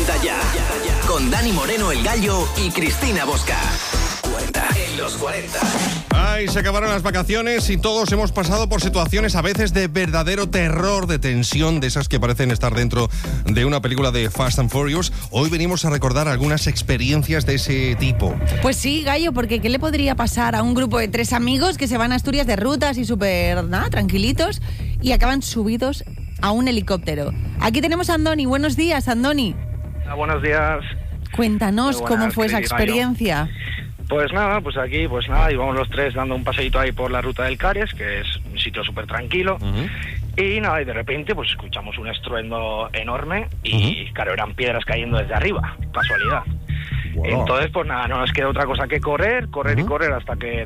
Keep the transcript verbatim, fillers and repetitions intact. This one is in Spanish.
Cuenta ya, con Dani Moreno el Gallo y Cristina Bosca. Cuenta en los cuarenta. Ay, se acabaron las vacaciones y todos hemos pasado por situaciones a veces de verdadero terror, de tensión, de esas que parecen estar dentro de una película de Fast and Furious. Hoy venimos a recordar algunas experiencias de ese tipo. Pues sí, Gallo, porque ¿qué le podría pasar a un grupo de tres amigos que se van a Asturias de rutas y súper, nada, tranquilitos y acaban subidos a un helicóptero? Aquí tenemos a Andoni. Buenos días, Andoni. Ah, buenos días. Cuéntanos Buenas, cómo fue esa Cristina, experiencia. Pues nada, pues aquí, pues nada, íbamos los tres dando un paseíto ahí por la ruta del Cares, que es un sitio súper tranquilo. Uh-huh. Y nada, y de repente pues escuchamos un estruendo enorme y uh-huh. claro, eran piedras cayendo desde arriba, casualidad. Wow. Entonces pues nada, no nos queda otra cosa que correr, correr uh-huh. y correr hasta que